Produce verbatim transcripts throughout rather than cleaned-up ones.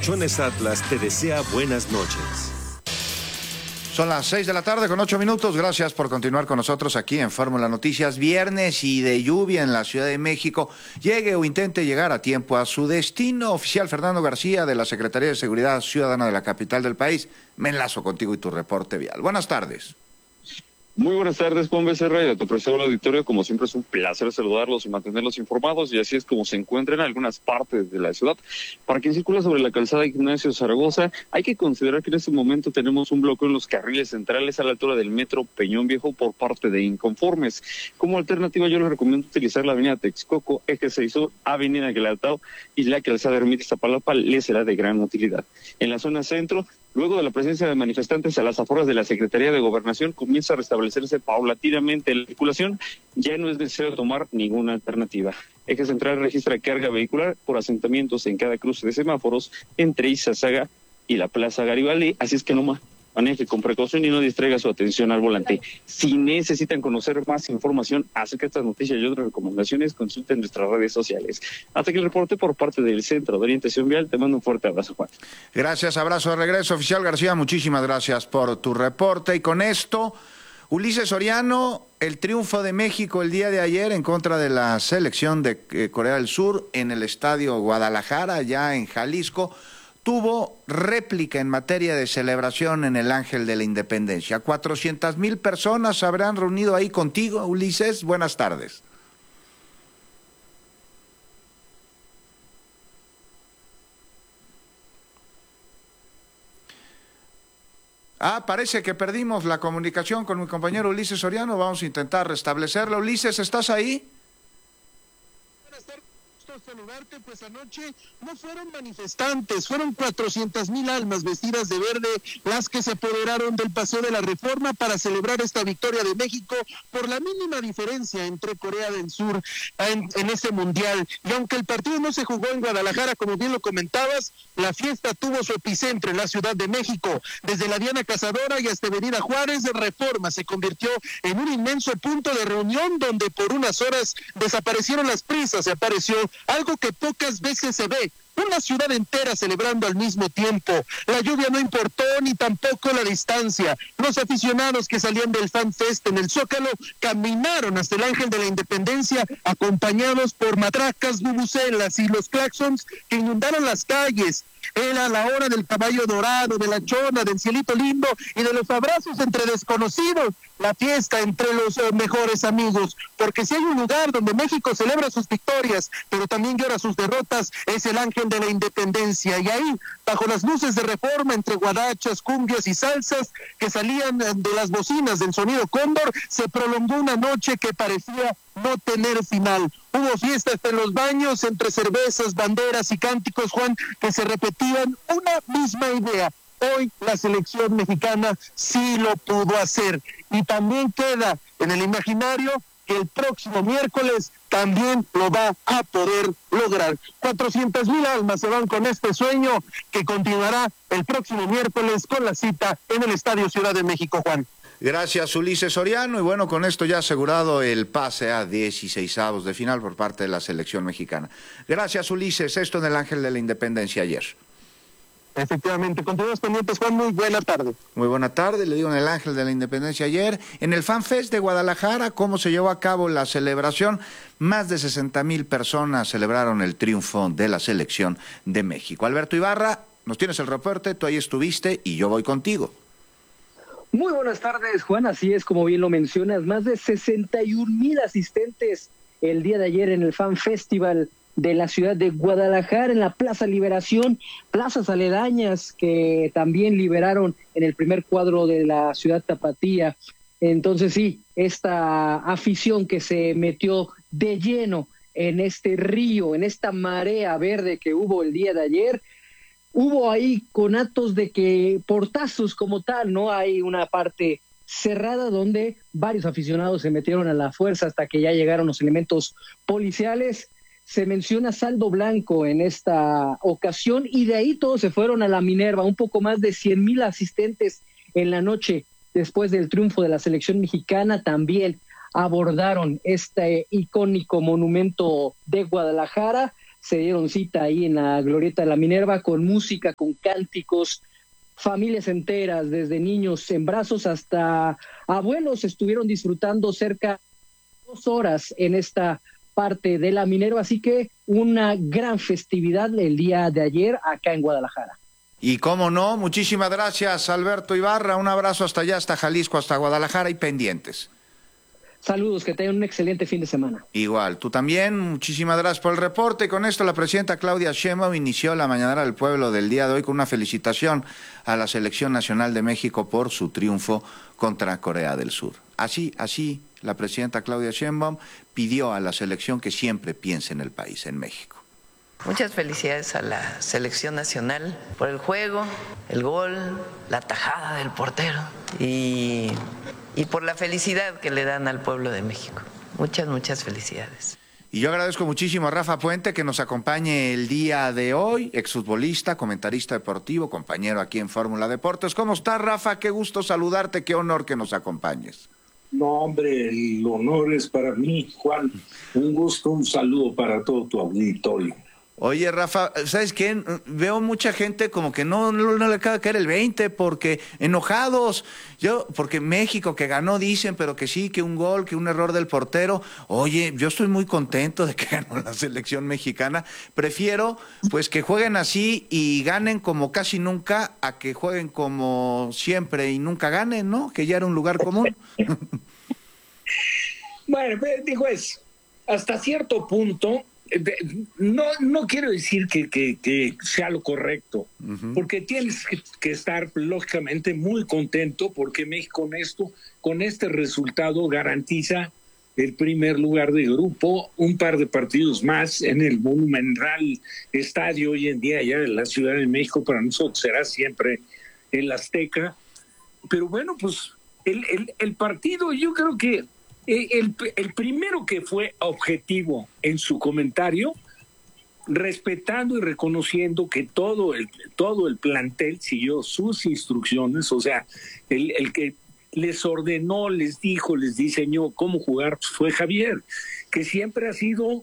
Colchones Atlas te desea buenas noches. Son las seis de la tarde con ocho minutos. Gracias por continuar con nosotros aquí en Fórmula Noticias. Viernes y de lluvia en la Ciudad de México. Llegue o intente llegar a tiempo a su destino. Oficial Fernando García de la Secretaría de Seguridad Ciudadana de la capital del país. Me enlazo contigo y tu reporte vial. Buenas tardes. Muy buenas tardes, Juan Becerra, y a tu preciado auditorio. Como siempre es un placer saludarlos y mantenerlos informados, y así es como se encuentran en algunas partes de la ciudad. Para quien circula sobre la calzada Ignacio Zaragoza, hay que considerar que en este momento tenemos un bloqueo en los carriles centrales a la altura del metro Peñón Viejo por parte de inconformes. Como alternativa, yo les recomiendo utilizar la avenida Texcoco, Eje seis Sur, avenida Guelatao y la calzada Ermita Iztapalapa, les será de gran utilidad. En la zona centro, luego de la presencia de manifestantes a las afueras de la Secretaría de Gobernación, comienza a restablecerse paulatinamente la circulación. Ya no es necesario tomar ninguna alternativa. Eje central registra carga vehicular por asentamientos en cada cruce de semáforos entre Izazaga y la Plaza Garibaldi, así es que no maneje con precaución y no distraiga su atención al volante. Si necesitan conocer más información acerca de estas noticias y otras recomendaciones, consulten nuestras redes sociales. Hasta aquí el reporte por parte del Centro de Orientación Vial. Te mando un fuerte abrazo, Juan. Gracias, abrazo de regreso, oficial García. Muchísimas gracias por tu reporte. Y con esto, Ulises Soriano, el triunfo de México el día de ayer en contra de la selección de eh, Corea del Sur en el Estadio Guadalajara, ya en Jalisco, tuvo réplica en materia de celebración en el Ángel de la Independencia. cuatrocientas mil personas se habrán reunido ahí contigo, Ulises. Buenas tardes. Ah, parece que perdimos la comunicación con mi compañero Ulises Soriano. Vamos a intentar restablecerla. Ulises, ¿estás ahí? Saludarte, pues anoche no fueron manifestantes, fueron cuatrocientas mil almas vestidas de verde las que se apoderaron del Paseo de la Reforma para celebrar esta victoria de México por la mínima diferencia entre Corea del Sur en, en este mundial. Y aunque el partido no se jugó en Guadalajara, como bien lo comentabas, la fiesta tuvo su epicentro en la Ciudad de México. Desde la Diana Cazadora y hasta Avenida Juárez, de Reforma se convirtió en un inmenso punto de reunión donde por unas horas desaparecieron las prisas, se apareció algo que pocas veces se ve, una ciudad entera celebrando al mismo tiempo. La lluvia no importó ni tampoco la distancia. Los aficionados que salían del Fan Fest en el Zócalo caminaron hasta el Ángel de la Independencia acompañados por matracas, bubucelas y los claxons que inundaron las calles. Era la hora del caballo dorado, de la chona, del cielito lindo y de los abrazos entre desconocidos, la fiesta entre los eh, mejores amigos, porque si hay un lugar donde México celebra sus victorias, pero también llora sus derrotas, es el Ángel de la Independencia, y ahí, bajo las luces de Reforma, entre guarachas, cumbias y salsas que salían de las bocinas del sonido cóndor, se prolongó una noche que parecía no tener final. Hubo fiestas en los baños, entre cervezas, banderas y cánticos, Juan, que se repetían una misma idea. Hoy la selección mexicana sí lo pudo hacer. Y también queda en el imaginario que el próximo miércoles también lo va a poder lograr. cuatrocientas mil almas se van con este sueño que continuará el próximo miércoles con la cita en el Estadio Ciudad de México, Juan. Gracias, Ulises Soriano. Y bueno, con esto ya asegurado el pase a dieciseisavos de final por parte de la selección mexicana. Gracias, Ulises. Esto en el Ángel de la Independencia ayer. Efectivamente, continuamos pendientes, Juan, muy buena tarde. Muy buena tarde, le digo en el Ángel de la Independencia ayer, en el Fan Fest de Guadalajara, cómo se llevó a cabo la celebración, más de sesenta mil personas celebraron el triunfo de la selección de México. Alberto Ibarra, nos tienes el reporte, tú ahí estuviste y yo voy contigo. Muy buenas tardes, Juan, así es como bien lo mencionas, más de sesenta y un mil asistentes el día de ayer en el Fan Festival de la ciudad de Guadalajara, en la Plaza Liberación, plazas aledañas que también liberaron en el primer cuadro de la ciudad tapatía. Entonces sí, esta afición que se metió de lleno en este río, en esta marea verde que hubo el día de ayer, hubo ahí conatos de que portazos como tal, ¿no? Hay una parte cerrada donde varios aficionados se metieron a la fuerza hasta que ya llegaron los elementos policiales. Se menciona saldo blanco en esta ocasión y de ahí todos se fueron a la Minerva, un poco más de cien mil asistentes en la noche después del triunfo de la selección mexicana también abordaron este icónico monumento de Guadalajara. se dieron cita ahí en la Glorieta de la Minerva con música, con cánticos, familias enteras, desde niños en brazos hasta abuelos, estuvieron disfrutando cerca de dos horas en esta parte de la Minerva, así que una gran festividad el día de ayer acá en Guadalajara. Y cómo no, muchísimas gracias Alberto Ibarra, un abrazo hasta allá, hasta Jalisco, hasta Guadalajara y pendientes. Saludos, que tengan un excelente fin de semana. Igual, tú también, muchísimas gracias por el reporte. Y con esto la presidenta Claudia Sheinbaum inició la Mañanera del Pueblo del día de hoy con una felicitación a la Selección Nacional de México por su triunfo contra Corea del Sur. Así, así, la presidenta Claudia Sheinbaum pidió a la selección que siempre piense en el país, en México. Muchas felicidades a la Selección Nacional por el juego, el gol, la tajada del portero y... y por la felicidad que le dan al pueblo de México. Muchas, muchas felicidades. Y yo agradezco muchísimo a Rafa Puente que nos acompañe el día de hoy, exfutbolista, comentarista deportivo, compañero aquí en Fórmula Deportes. ¿Cómo estás, Rafa? Qué gusto saludarte, qué honor que nos acompañes. No, hombre, el honor es para mí, Juan. Un gusto, un saludo para todo tu auditorio. Oye, Rafa, ¿sabes qué? Veo mucha gente como que no, no, no le acaba de caer el veinte porque enojados. Yo, porque México que ganó dicen, pero que sí, que un gol, que un error del portero. Oye, yo estoy muy contento de que ganó la selección mexicana. Prefiero pues que jueguen así y ganen como casi nunca a que jueguen como siempre y nunca ganen, ¿no? Que ya era un lugar común. Bueno, digo, es hasta cierto punto. No, no quiero decir que, que, que sea lo correcto, uh-huh. porque tienes que, que estar lógicamente muy contento porque México con esto, con este resultado garantiza el primer lugar de grupo, un par de partidos más en el monumental estadio hoy en día ya en la Ciudad de México. Para nosotros será siempre el Azteca, pero bueno, pues el, el, el partido yo creo que El, el primero que fue objetivo en su comentario, respetando y reconociendo que todo el, todo el plantel siguió sus instrucciones, o sea, el, el que les ordenó, les dijo, les diseñó cómo jugar fue Javier, que siempre ha sido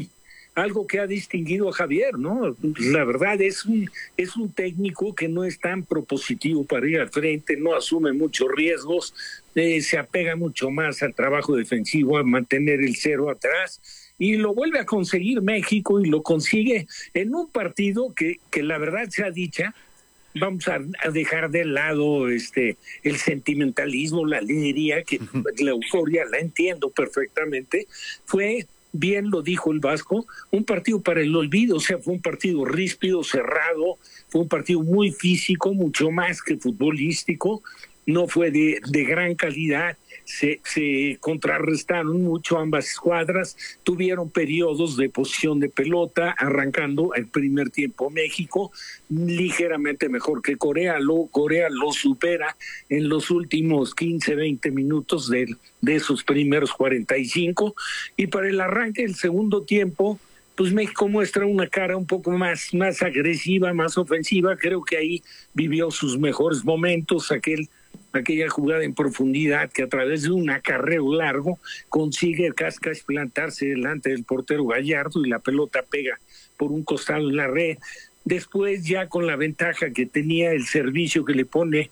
algo que ha distinguido a Javier, ¿no? La verdad es un, es un técnico que no es tan propositivo para ir al frente, no asume muchos riesgos, eh, se apega mucho más al trabajo defensivo, a mantener el cero atrás, y lo vuelve a conseguir México y lo consigue en un partido que, que la verdad sea dicha, vamos a, a dejar de lado este el sentimentalismo, la alegría, que la euforia la entiendo perfectamente, fue... bien lo dijo el Vasco, un partido para el olvido, o sea, fue un partido ríspido, cerrado, fue un partido muy físico, mucho más que futbolístico, no fue de, de gran calidad, se, se contrarrestaron mucho ambas escuadras, tuvieron periodos de posición de pelota, arrancando el primer tiempo México, ligeramente mejor que Corea, lo, Corea lo supera en los últimos quince, veinte minutos de, de esos primeros cuarenta y cinco, y para el arranque del segundo tiempo, pues México muestra una cara un poco más, más agresiva, más ofensiva. Creo que ahí vivió sus mejores momentos, aquel aquella jugada en profundidad que a través de un acarreo largo consigue Cascas plantarse delante del portero Gallardo y la pelota pega por un costado en la red. Después, ya con la ventaja que tenía el servicio que le pone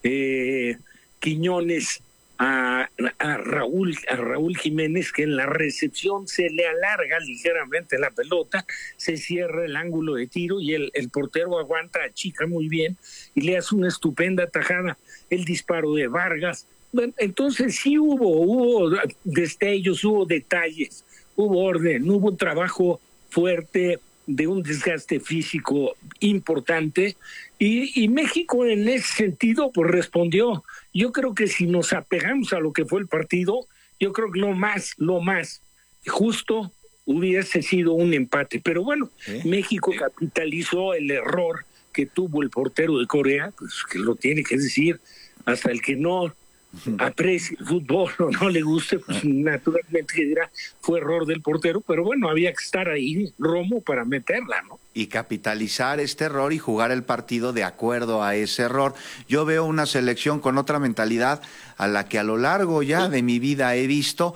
eh, Quiñones a, a Raúl a Raúl Jiménez, que en la recepción se le alarga ligeramente la pelota, se cierra el ángulo de tiro y el, el portero aguanta, achica muy bien y le hace una estupenda tajada. El disparo de Vargas. Bueno, entonces sí hubo, hubo destellos, hubo detalles, hubo orden, hubo un trabajo fuerte de un desgaste físico importante y, y México en ese sentido pues respondió. Yo creo que si nos apegamos a lo que fue el partido, yo creo que lo más, lo más justo hubiese sido un empate. Pero bueno, ¿Eh? México capitalizó el error que tuvo el portero de Corea, pues que lo tiene que decir, hasta el que no aprecie el fútbol o no le guste, pues naturalmente dirá, fue error del portero, pero bueno, había que estar ahí, Romo, para meterla, ¿no? Y capitalizar este error y jugar el partido de acuerdo a ese error. Yo veo una selección con otra mentalidad a la que a lo largo ya de mi vida he visto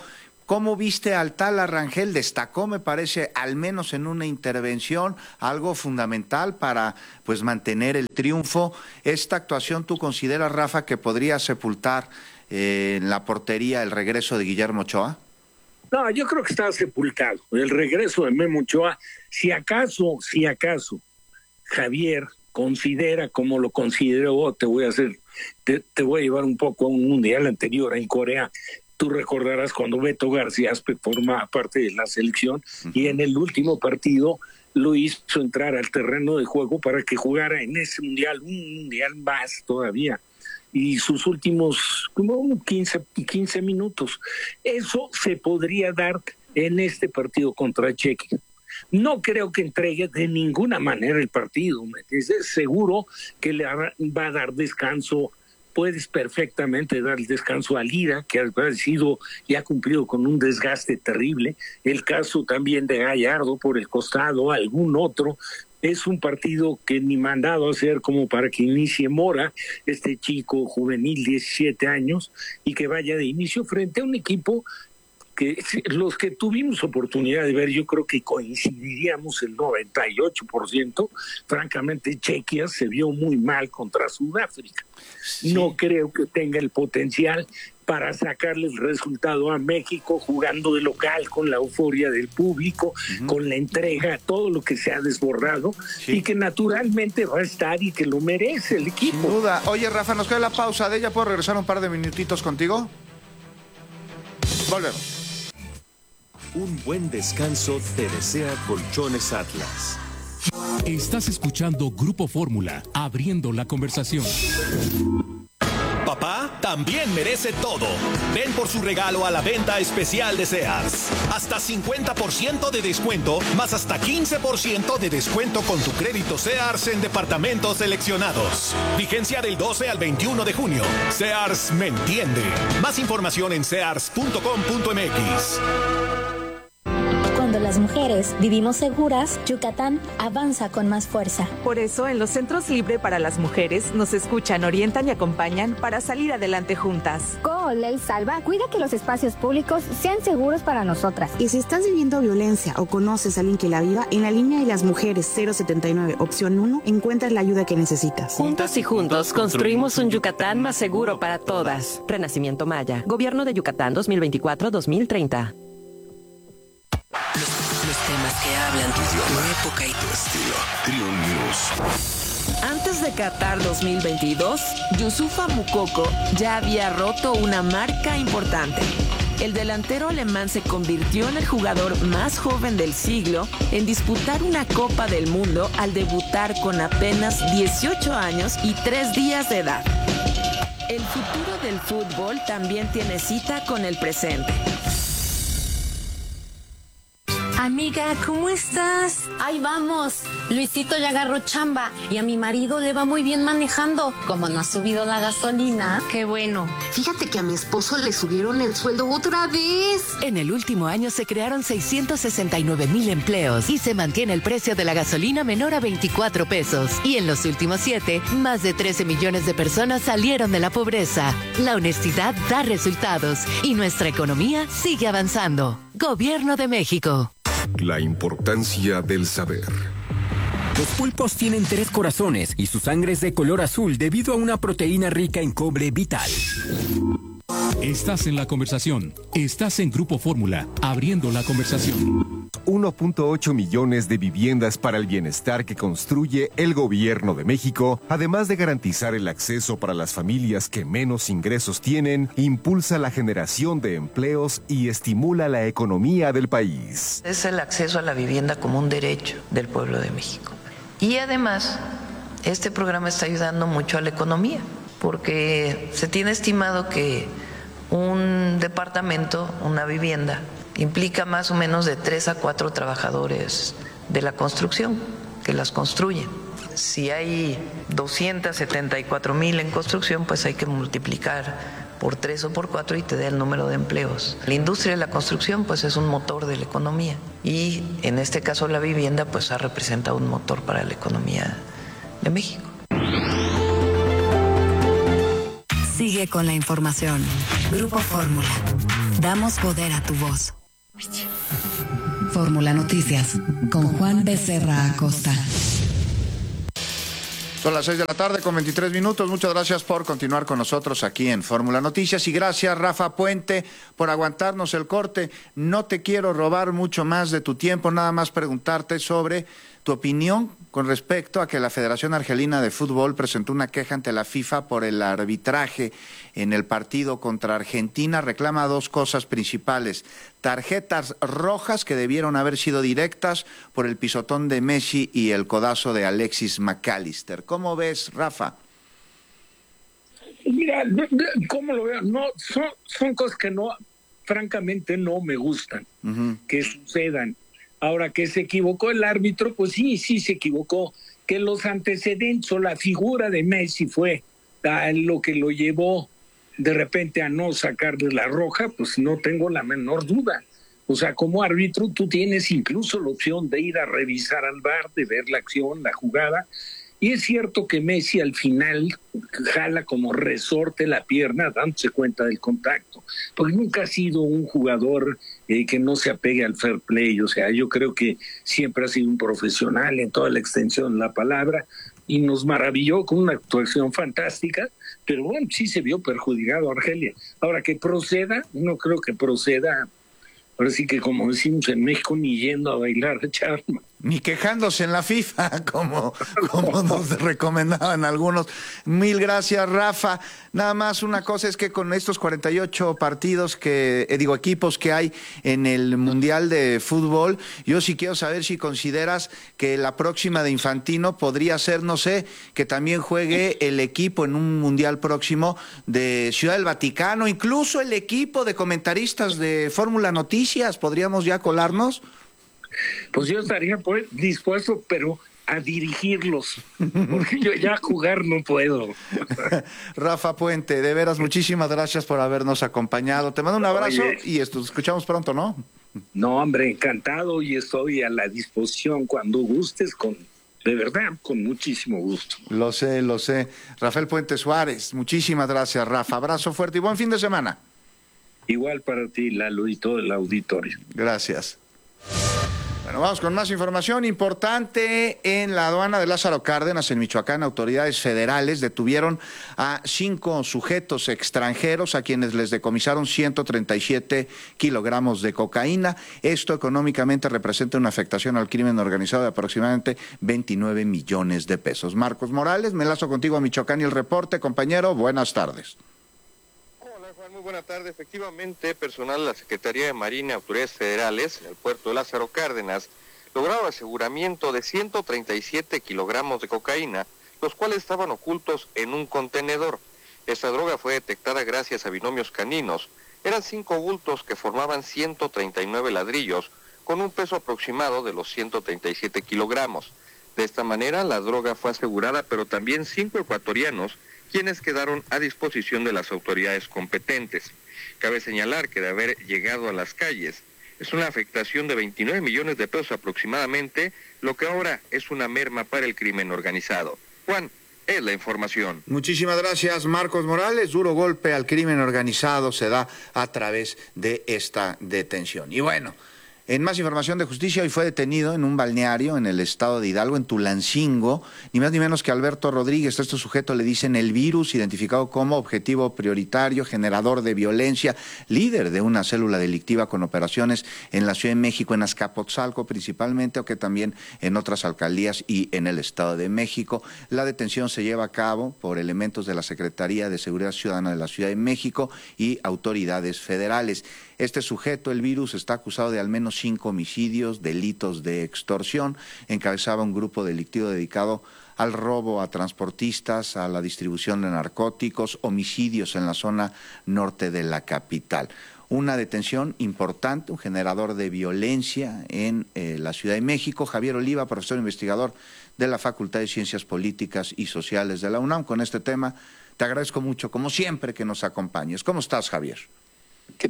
¿Cómo viste al Tala Rangel? Destacó, me parece, al menos en una intervención, algo fundamental para pues mantener el triunfo. ¿Esta actuación tú consideras, Rafa, que podría sepultar eh, en la portería el regreso de Guillermo Ochoa? No, yo creo que está sepultado. El regreso de Memo Ochoa, si acaso, si acaso, Javier considera como lo consideró, te voy a hacer, te, te voy a llevar un poco a un mundial anterior en Corea. Tú recordarás cuando Beto García formaba parte de la selección uh-huh. y en el último partido lo hizo entrar al terreno de juego para que jugara en ese mundial, un mundial más todavía. Y sus últimos como quince, quince minutos. Eso se podría dar en este partido contra Chequia. No creo que entregue de ninguna manera el partido. Es seguro que le va a dar descanso. Puedes perfectamente dar el descanso a Lira, que ha sido y ha cumplido con un desgaste terrible. El caso también de Gallardo por el costado, algún otro. Es un partido que ni mandado a hacer como para que inicie Mora, este chico juvenil, diecisiete años, y que vaya de inicio frente a un equipo que los que tuvimos oportunidad de ver, yo creo que coincidiríamos el noventa y ocho por ciento. Francamente, Chequia se vio muy mal contra Sudáfrica. Sí. No creo que tenga el potencial para sacarle el resultado a México jugando de local con la euforia del público, uh-huh. con la entrega, todo lo que se ha desbordado sí. y que naturalmente va a estar y que lo merece el equipo. Sin duda. Oye, Rafa, nos queda la pausa de ella. ¿Puedo regresar un par de minutitos contigo? Volvemos. Un buen descanso te desea Colchones Atlas. Estás escuchando Grupo Fórmula, abriendo la conversación. Papá también merece todo. Ven por su regalo a la venta especial de Sears. Hasta cincuenta por ciento de descuento, más hasta quince por ciento de descuento con tu crédito Sears en departamentos seleccionados. Vigencia del doce al veintiuno de junio. Sears me entiende. Más información en sears punto com punto m x. Cuando las mujeres vivimos seguras, Yucatán avanza con más fuerza. Por eso, en los Centros Libre para las Mujeres nos escuchan, orientan y acompañan para salir adelante juntas. Con Ley Salva, cuida que los espacios públicos sean seguros para nosotras. Y si estás viviendo violencia o conoces a alguien que la viva, en la línea de las mujeres cero setenta y nueve, opción uno, encuentras la ayuda que necesitas. Juntas y juntos construimos un Yucatán más seguro para todas. Renacimiento Maya. Gobierno de Yucatán dos mil veinticuatro a dos mil treinta. Los, los temas que hablan tu idioma, tu época y tu estilo. Trio News. Antes de Qatar dos mil veintidós, Yusufa Moukoko ya había roto una marca importante. El delantero alemán se convirtió en el jugador más joven del siglo en disputar una Copa del Mundo al debutar con apenas dieciocho años y tres días de edad. El futuro del fútbol también tiene cita con el presente. Amiga, ¿cómo estás? Ahí vamos. Luisito ya agarró chamba y a mi marido le va muy bien manejando. Como no ha subido la gasolina. Qué bueno. Fíjate que a mi esposo le subieron el sueldo otra vez. En el último año se crearon seiscientos sesenta y nueve mil empleos y se mantiene el precio de la gasolina menor a veinticuatro pesos. Y en los últimos siete, más de trece millones de personas salieron de la pobreza. La honestidad da resultados y nuestra economía sigue avanzando. Gobierno de México. La importancia del saber. Los pulpos tienen tres corazones y su sangre es de color azul debido a una proteína rica en cobre vital. Estás en la conversación. Estás en Grupo Fórmula, abriendo la conversación. uno punto ocho millones de viviendas para el bienestar que construye el Gobierno de México, además de garantizar el acceso para las familias que menos ingresos tienen, impulsa la generación de empleos y estimula la economía del país. Es el acceso a la vivienda como un derecho del pueblo de México. Y además, este programa está ayudando mucho a la economía, porque se tiene estimado que un departamento, una vivienda, implica más o menos de tres a cuatro trabajadores de la construcción que las construyen. Si hay doscientos setenta y cuatro mil en construcción, pues hay que multiplicar por tres o por cuatro y te da el número de empleos. La industria de la construcción pues es un motor de la economía y en este caso la vivienda pues ha representado un motor para la economía de México. Sigue con la información. Grupo Fórmula. Damos poder a tu voz. Fórmula Noticias con Juan Becerra Acosta. Son las seis de la tarde con veintitrés minutos. Muchas gracias por continuar con nosotros aquí en Fórmula Noticias y gracias, Rafa Puente, por aguantarnos el corte. No te quiero robar mucho más de tu tiempo, nada más preguntarte sobre tu opinión con respecto a que la Federación Argelina de Fútbol presentó una queja ante la FIFA por el arbitraje en el partido contra Argentina. Reclama dos cosas principales: tarjetas rojas que debieron haber sido directas por el pisotón de Messi y el codazo de Alexis McAllister. ¿Cómo ves, Rafa? Mira, ¿cómo lo veo? No, son, son cosas que no, francamente no me gustan, uh-huh. que sucedan. Ahora, que se equivocó el árbitro, pues sí, sí se equivocó. Que los antecedentes o la figura de Messi fue lo que lo llevó de repente a no sacarle la roja, pues no tengo la menor duda. O sea, como árbitro tú tienes incluso la opción de ir a revisar al V A R, de ver la acción, la jugada. Y es cierto que Messi al final jala como resorte la pierna dándose cuenta del contacto, porque nunca ha sido un jugador eh, que no se apegue al fair play. O sea, yo creo que siempre ha sido un profesional en toda la extensión de la palabra y nos maravilló con una actuación fantástica, pero bueno, sí se vio perjudicado Argelia. Ahora, que proceda, no creo que proceda. Ahora sí que, como decimos en México, ni yendo a bailar a charma. Ni quejándose en la FIFA, como, como nos recomendaban algunos. Mil gracias, Rafa. Nada más una cosa es que con estos cuarenta y ocho partidos que, eh, digo, equipos que hay en el Mundial de Fútbol, yo sí quiero saber si consideras que la próxima de Infantino podría ser, no sé, que también juegue el equipo en un Mundial próximo de Ciudad del Vaticano, incluso el equipo de comentaristas de Fórmula Noticias, ¿podríamos ya colarnos? Pues yo estaría pues, dispuesto, pero a dirigirlos, porque yo ya jugar no puedo. Rafa Puente, de veras, muchísimas gracias por habernos acompañado. Te mando un abrazo. Oye, y esto, escuchamos pronto, ¿no? No, hombre, encantado y estoy a la disposición cuando gustes, con de verdad, con muchísimo gusto. Lo sé, lo sé. Rafael Puente Suárez, muchísimas gracias, Rafa. Abrazo fuerte y buen fin de semana. Igual para ti, Lalo, y todo el auditorio. Gracias. Bueno, vamos con más información importante. En la aduana de Lázaro Cárdenas, en Michoacán, autoridades federales detuvieron a cinco sujetos extranjeros a quienes les decomisaron ciento treinta y siete kilogramos de cocaína. Esto económicamente representa una afectación al crimen organizado de aproximadamente veintinueve millones de pesos. Marcos Morales, me enlazo contigo a Michoacán y el reporte. Compañero, buenas tardes. Muy buena tarde. Efectivamente, personal de la Secretaría de Marina y autoridades federales en el puerto de Lázaro Cárdenas lograron aseguramiento de ciento treinta y siete kilogramos de cocaína, los cuales estaban ocultos en un contenedor. Esta droga fue detectada gracias a binomios caninos. Eran cinco bultos que formaban ciento treinta y nueve ladrillos, con un peso aproximado de los ciento treinta y siete kilogramos. De esta manera, la droga fue asegurada, pero también cinco ecuatorianos, quienes quedaron a disposición de las autoridades competentes. Cabe señalar que de haber llegado a las calles, es una afectación de veintinueve millones de pesos aproximadamente, lo que ahora es una merma para el crimen organizado. Juan, es la información. Muchísimas gracias, Marcos Morales. Duro golpe al crimen organizado se da a través de esta detención. Y bueno, en más información de justicia, hoy fue detenido en un balneario en el estado de Hidalgo, en Tulancingo, ni más ni menos que Alberto Rodríguez. A este sujeto le dicen el virus, identificado como objetivo prioritario, generador de violencia, líder de una célula delictiva con operaciones en la Ciudad de México, en Azcapotzalco principalmente, o que también en otras alcaldías y en el Estado de México. La detención se lleva a cabo por elementos de la Secretaría de Seguridad Ciudadana de la Ciudad de México y autoridades federales. Este sujeto, el virus, está acusado de al menos cinco homicidios, delitos de extorsión. Encabezaba un grupo delictivo dedicado al robo a transportistas, a la distribución de narcóticos, homicidios en la zona norte de la capital. Una detención importante, un generador de violencia en eh, la Ciudad de México. Javier Oliva, profesor investigador de la Facultad de Ciencias Políticas y Sociales de la UNAM. Con este tema, te agradezco mucho, como siempre, que nos acompañes. ¿Cómo estás, Javier? ¿Qué tal,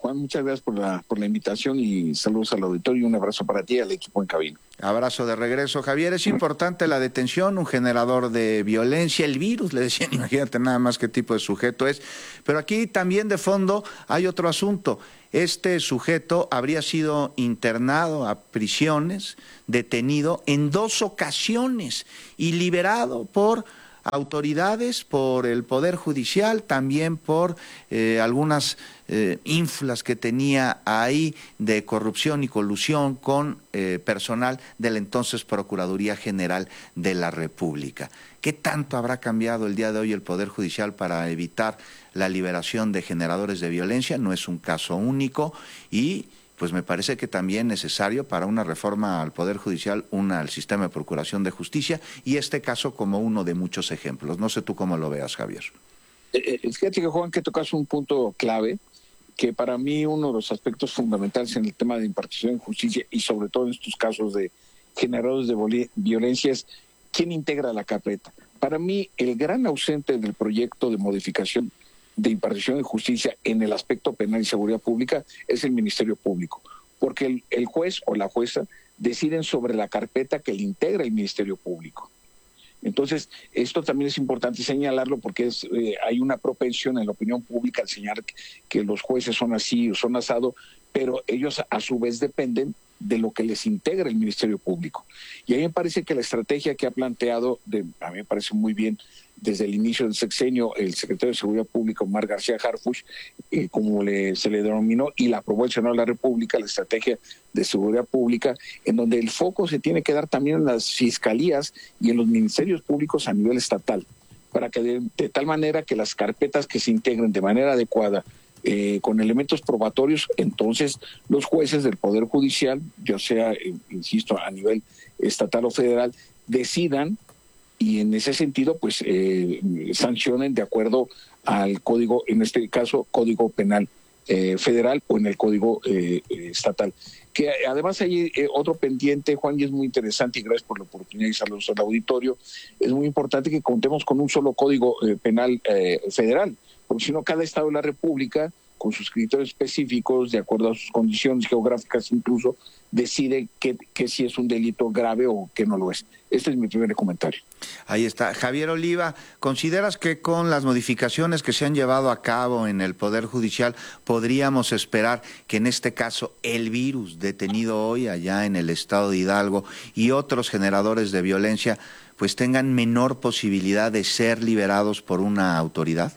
Juan, muchas gracias por la, por la invitación y saludos al auditorio y un abrazo para ti y al equipo en cabina. Abrazo de regreso, Javier. Es importante la detención, un generador de violencia, el virus, le decían, imagínate nada más qué tipo de sujeto es. Pero aquí también de fondo hay otro asunto. Este sujeto habría sido internado a prisiones, detenido en dos ocasiones y liberado por autoridades, por el Poder Judicial, también por eh, algunas eh, ínfulas que tenía ahí de corrupción y colusión con eh, personal de la entonces Procuraduría General de la República. ¿Qué tanto habrá cambiado el día de hoy el Poder Judicial para evitar la liberación de generadores de violencia? No es un caso único y pues me parece que también necesario para una reforma al Poder Judicial, una al sistema de procuración de justicia, y este caso como uno de muchos ejemplos. No sé tú cómo lo veas, Javier. Eh, eh, fíjate que, Juan, que tocas un punto clave, que para mí uno de los aspectos fundamentales en el tema de impartición de justicia, y sobre todo en estos casos de generadores de violencia, es quién integra la carpeta. Para mí, el gran ausente del proyecto de modificación de impartición de justicia en el aspecto penal y seguridad pública es el Ministerio Público, porque el, el juez o la jueza deciden sobre la carpeta que le integra el Ministerio Público. Entonces, esto también es importante señalarlo porque es, eh, hay una propensión en la opinión pública al señalar que, que los jueces son así o son asado, pero ellos a su vez dependen de lo que les integra el Ministerio Público. Y a mí me parece que la estrategia que ha planteado, de, a mí me parece muy bien, desde el inicio del sexenio, el secretario de Seguridad Pública, Omar García Harfuch, eh, como le, se le denominó, y la aprobó el Senado de la República, la estrategia de seguridad pública, en donde el foco se tiene que dar también en las fiscalías y en los ministerios públicos a nivel estatal, para que de, de tal manera que las carpetas que se integren de manera adecuada, Eh, con elementos probatorios, entonces los jueces del Poder Judicial, ya sea, eh, insisto, a nivel estatal o federal, decidan y en ese sentido pues eh, sancionen de acuerdo al código, en este caso, Código Penal eh, Federal o en el Código eh, Estatal. Que además hay eh, otro pendiente, Juan, y es muy interesante, y gracias por la oportunidad y saludos al auditorio, es muy importante que contemos con un solo Código eh, Penal eh, Federal, porque si no, cada estado de la República, con sus criterios específicos, de acuerdo a sus condiciones geográficas incluso, decide que, que si es un delito grave o que no lo es. Este es mi primer comentario. Ahí está. Javier Oliva, ¿consideras que con las modificaciones que se han llevado a cabo en el Poder Judicial podríamos esperar que en este caso el virus detenido hoy allá en el estado de Hidalgo y otros generadores de violencia pues tengan menor posibilidad de ser liberados por una autoridad?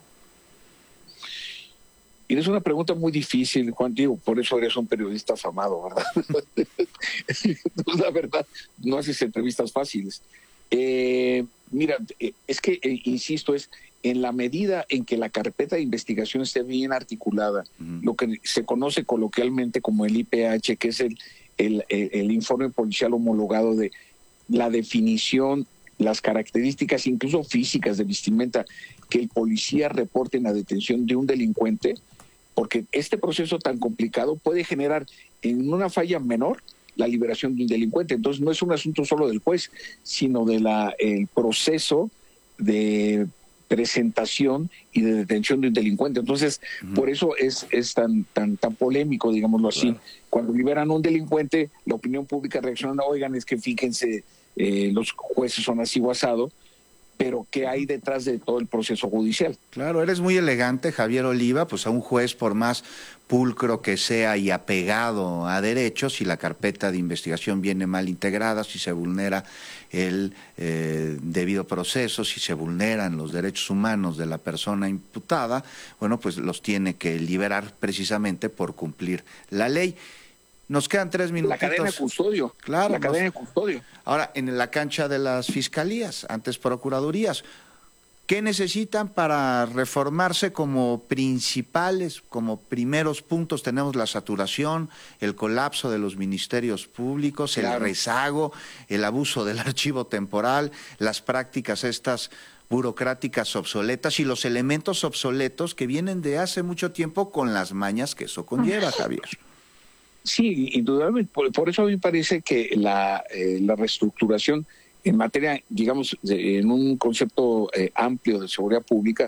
Y es una pregunta muy difícil, Juan, digo, por eso eres un periodista afamado, ¿verdad? Pues la verdad, no haces entrevistas fáciles. Eh, mira, es que, eh, insisto, es en la medida en que la carpeta de investigación esté bien articulada, uh-huh. lo que se conoce coloquialmente como el I P H, que es el, el, el, el informe policial homologado de la definición, las características, incluso físicas de vestimenta, que el policía reporte en la detención de un delincuente, porque este proceso tan complicado puede generar en una falla menor la liberación de un delincuente. Entonces no es un asunto solo del juez, sino de la el proceso de presentación y de detención de un delincuente. Entonces, uh-huh. por eso es, es tan, tan, tan polémico, digámoslo así. Claro. Cuando liberan a un delincuente, la opinión pública reacciona, oigan, es que fíjense, eh, los jueces son así o asado, pero ¿qué hay detrás de todo el proceso judicial? Claro, eres muy elegante, Javier Oliva, pues a un juez, por más pulcro que sea y apegado a derechos, si la carpeta de investigación viene mal integrada, si se vulnera el eh, debido proceso, si se vulneran los derechos humanos de la persona imputada, bueno, pues los tiene que liberar precisamente por cumplir la ley. Nos quedan tres minutitos. La cadena de custodio. Claro. La cadena de custodio. Ahora, en la cancha de las fiscalías, antes procuradurías, ¿qué necesitan para reformarse como principales, como primeros puntos? Tenemos la saturación, el colapso de los ministerios públicos, claro. el rezago, el abuso del archivo temporal, las prácticas estas burocráticas obsoletas y los elementos obsoletos que vienen de hace mucho tiempo con las mañas que eso conlleva, Javier. Sí, indudablemente. Por, por eso a mí me parece que la, eh, la reestructuración en materia, digamos, de, en un concepto eh, amplio de seguridad pública,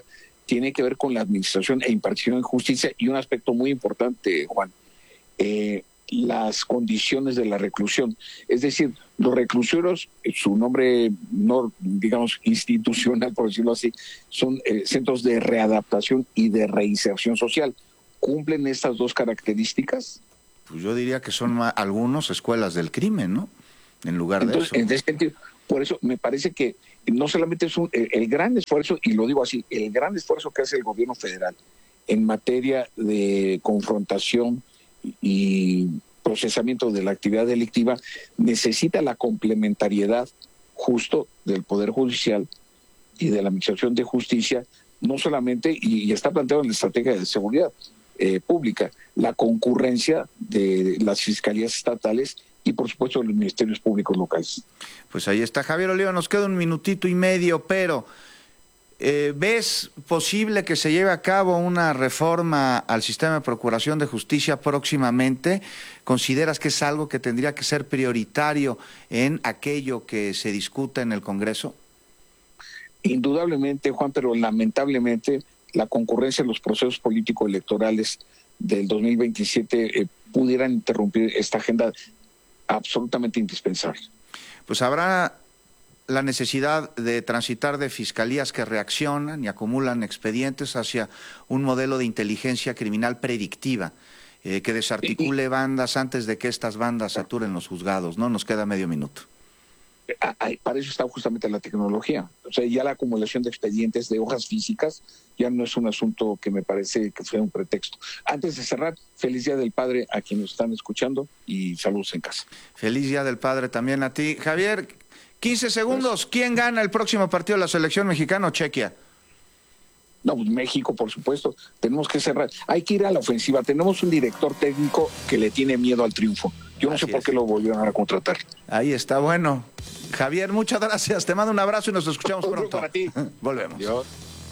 tiene que ver con la administración e impartición de justicia y un aspecto muy importante, Juan, eh, las condiciones de la reclusión. Es decir, los reclusorios, su nombre no, digamos, institucional, por decirlo así, son eh, centros de readaptación y de reinserción social. ¿Cumplen estas dos características? Pues yo diría que son más, algunos escuelas del crimen, ¿no? En lugar Entonces, de eso. En ese sentido, por eso me parece que no solamente es un, el, el gran esfuerzo, y lo digo así, el gran esfuerzo que hace el gobierno federal en materia de confrontación y procesamiento de la actividad delictiva, necesita la complementariedad justo del Poder Judicial y de la Administración de Justicia, no solamente, y, y está planteado en la estrategia de seguridad eh, pública, la concurrencia de las fiscalías estatales y por supuesto de los ministerios públicos locales. Pues ahí está, Javier Oliva, nos queda un minutito y medio, pero eh, ¿ves posible que se lleve a cabo una reforma al sistema de procuración de justicia próximamente? ¿Consideras que es algo que tendría que ser prioritario en aquello que se discuta en el Congreso? Indudablemente, Juan, pero lamentablemente la concurrencia en los procesos político-electorales del dos mil veintisiete eh, pudieran interrumpir esta agenda absolutamente indispensable. Pues habrá la necesidad de transitar de fiscalías que reaccionan y acumulan expedientes hacia un modelo de inteligencia criminal predictiva, eh, que desarticule bandas antes de que estas bandas saturen los juzgados, ¿no? Nos queda medio minuto. Para eso está justamente la tecnología. O sea, ya la acumulación de expedientes de hojas físicas ya no es un asunto que me parece que fue un pretexto. Antes de cerrar, feliz Día del Padre a quienes están escuchando y saludos en casa. Feliz Día del Padre también a ti. Javier, quince segundos. ¿Quién gana el próximo partido de la selección mexicana o Chequia? No, pues México, por supuesto. Tenemos que cerrar. Hay que ir a la ofensiva. Tenemos un director técnico que le tiene miedo al triunfo. Yo no Así sé por es. qué lo volvieron a contratar. Ahí está, bueno. Javier, muchas gracias. Te mando un abrazo y nos escuchamos pronto. Para ti. Volvemos. Dios.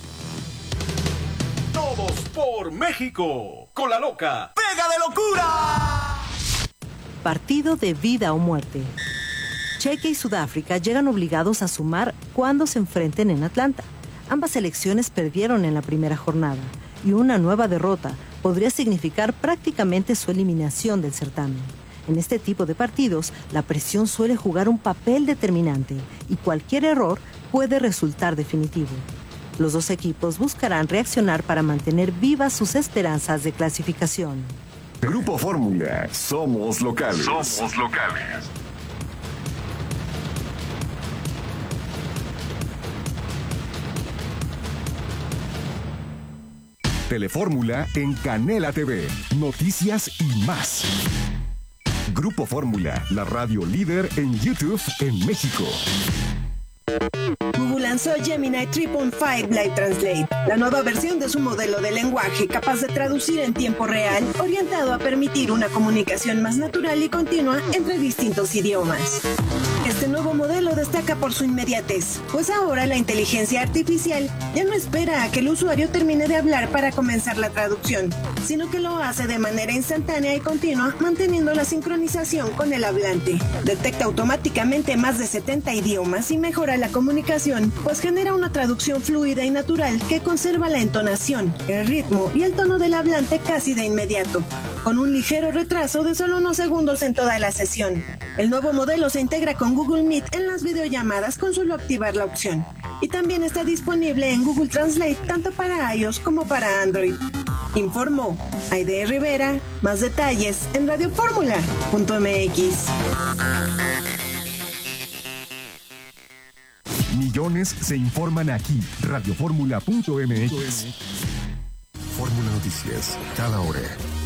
Todos por México. Con la loca. ¡Pega de locura! Partido de vida o muerte. Chequia y Sudáfrica llegan obligados a sumar cuando se enfrenten en Atlanta. Ambas selecciones perdieron en la primera jornada y una nueva derrota podría significar prácticamente su eliminación del certamen. En este tipo de partidos, la presión suele jugar un papel determinante y cualquier error puede resultar definitivo. Los dos equipos buscarán reaccionar para mantener vivas sus esperanzas de clasificación. Grupo Fórmula, somos locales. Somos locales. Telefórmula en Canela T V. Noticias y más. Grupo Fórmula, la radio líder en YouTube en México. Google lanzó Gemini tres punto cinco Live Translate, la nueva versión de su modelo de lenguaje capaz de traducir en tiempo real, orientado a permitir una comunicación más natural y continua entre distintos idiomas. Este nuevo modelo destaca por su inmediatez, pues ahora la inteligencia artificial ya no espera a que el usuario termine de hablar para comenzar la traducción, sino que lo hace de manera instantánea y continua, manteniendo la sincronización con el hablante. Detecta automáticamente más de setenta idiomas y mejora la comunicación, pues genera una traducción fluida y natural que conserva la entonación, el ritmo y el tono del hablante casi de inmediato, con un ligero retraso de solo unos segundos en toda la sesión. El nuevo modelo se integra con Google Meet en las videollamadas con solo activar la opción. Y también está disponible en Google Translate tanto para iOS como para Android. Informó Aide Rivera. Más detalles en radioformula punto m x. Millones se informan aquí. radioformula punto m x. Fórmula Noticias, cada hora.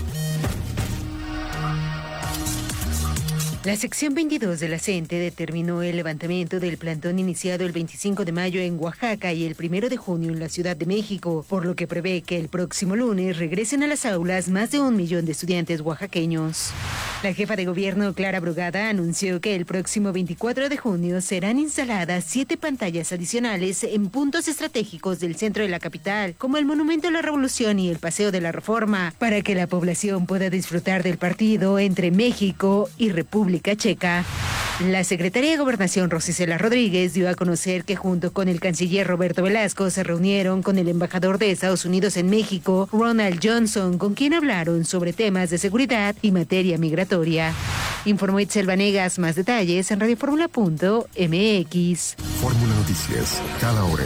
La sección veintidós de la CENTE determinó el levantamiento del plantón iniciado el veinticinco de mayo en Oaxaca y el primero de junio en la Ciudad de México, por lo que prevé que el próximo lunes regresen a las aulas más de un millón de estudiantes oaxaqueños. La jefa de gobierno, Clara Brugada, anunció que el próximo veinticuatro de junio serán instaladas siete pantallas adicionales en puntos estratégicos del centro de la capital, como el Monumento a la Revolución y el Paseo de la Reforma, para que la población pueda disfrutar del partido entre México y República Checa. La secretaria de Gobernación, Rosa Isela Rodríguez, dio a conocer que junto con el canciller Roberto Velasco se reunieron con el embajador de Estados Unidos en México, Ronald Johnson, con quien hablaron sobre temas de seguridad y materia migratoria. Informó Itzel Vanegas. Más detalles en radio fórmula punto m x. Fórmula Noticias, cada hora.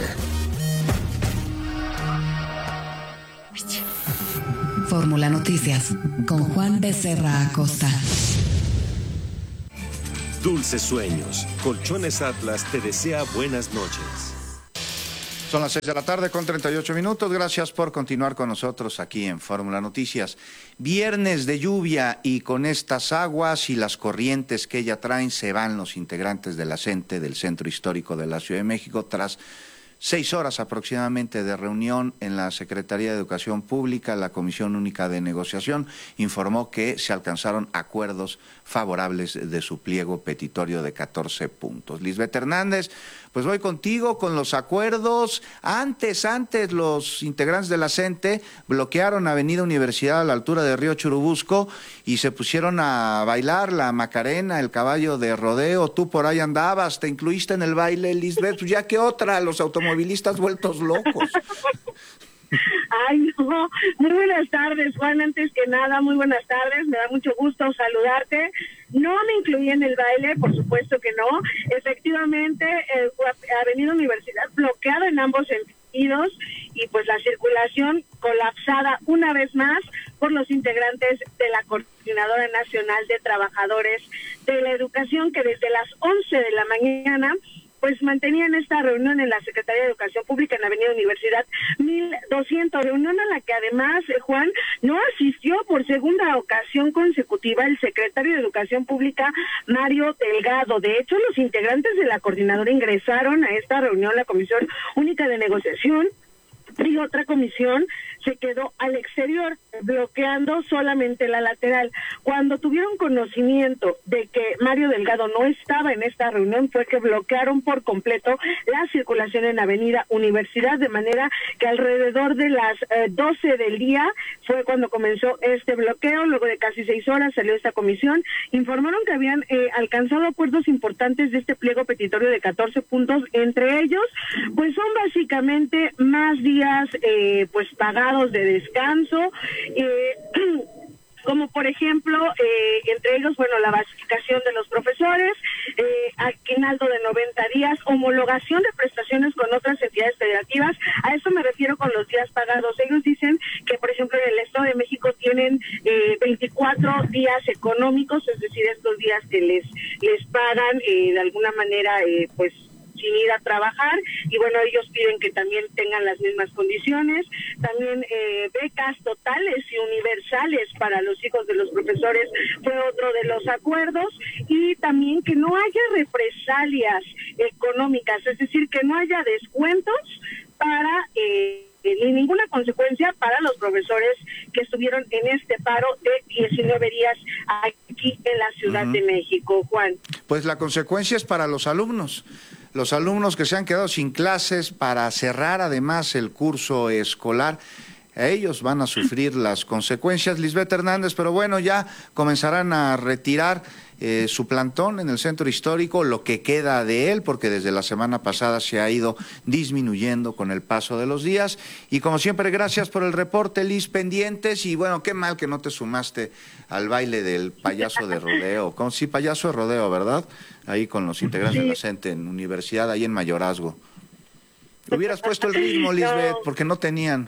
Fórmula Noticias, con Juan Becerra Acosta. Dulces sueños. Colchones Atlas te desea buenas noches. Son las seis de la tarde con treinta y ocho minutos. Gracias por continuar con nosotros aquí en Fórmula Noticias. Viernes de lluvia y con estas aguas y las corrientes que ella traen se van los integrantes de la CENTE del Centro Histórico de la Ciudad de México tras seis horas aproximadamente de reunión en la Secretaría de Educación Pública. La Comisión Única de Negociación informó que se alcanzaron acuerdos favorables de su pliego petitorio de catorce puntos. Lisbeth Hernández, pues voy contigo con los acuerdos. Antes, antes los integrantes de la CENTE bloquearon Avenida Universidad a la altura de Río Churubusco y se pusieron a bailar la Macarena, el caballo de rodeo. Tú por ahí andabas, te incluiste en el baile, Lisbeth, pues ya que otra, los automovilistas vueltos locos. Ay, no, muy buenas tardes, Juan, antes que nada, muy buenas tardes, me da mucho gusto saludarte. No me incluí en el baile, por supuesto que no. Efectivamente, eh, Avenida Universidad bloqueada en ambos sentidos y pues la circulación colapsada una vez más por los integrantes de la Coordinadora Nacional de Trabajadores de la Educación, que desde las once de la mañana pues mantenían esta reunión en la Secretaría de Educación Pública en Avenida Universidad mil doscientos, reunión a la que además, eh, Juan, no asistió por segunda ocasión consecutiva el secretario de Educación Pública, Mario Delgado. De hecho, los integrantes de la coordinadora ingresaron a esta reunión, la Comisión Única de Negociación, y otra comisión se quedó al exterior, bloqueando solamente la lateral. Cuando tuvieron conocimiento de que Mario Delgado no estaba en esta reunión, fue que bloquearon por completo la circulación en Avenida Universidad, de manera que alrededor de las eh, doce del día fue cuando comenzó este bloqueo. Luego de casi seis horas salió esta comisión, informaron que habían eh, alcanzado acuerdos importantes de este pliego petitorio de catorce puntos, entre ellos, pues son básicamente más días eh, pues pagados de descanso, eh, como por ejemplo, eh, entre ellos, bueno, la basificación de los profesores, eh, aguinaldo de noventa días, homologación de prestaciones con otras entidades federativas. A eso me refiero con los días pagados. Ellos dicen que, por ejemplo, en el Estado de México tienen eh, veinticuatro días económicos, es decir, estos días que les les pagan eh, de alguna manera, eh, pues, sin ir a trabajar, y bueno, ellos piden que también tengan las mismas condiciones. También eh, becas totales y universales para los hijos de los profesores fue otro de los acuerdos, y también que no haya represalias económicas, es decir, que no haya descuentos para eh, ni ninguna consecuencia para los profesores que estuvieron en este paro de diecinueve días aquí en la Ciudad uh-huh. de México, Juan. Pues la consecuencia es para los alumnos. Los alumnos que se han quedado sin clases para cerrar además el curso escolar, ellos van a sufrir las consecuencias, Lisbeth Hernández, pero bueno, ya comenzarán a retirar eh, su plantón en el centro histórico, lo que queda de él, porque desde la semana pasada se ha ido disminuyendo con el paso de los días. Y como siempre, gracias por el reporte, Liz, pendientes, y bueno, qué mal que no te sumaste al baile del payaso de rodeo, con, sí, payaso de rodeo, ¿verdad? Ahí con los integrantes sí. de la CENTE en Universidad, ahí en Mayorazgo. Hubieras puesto el ritmo, Lisbeth, no. porque no tenían.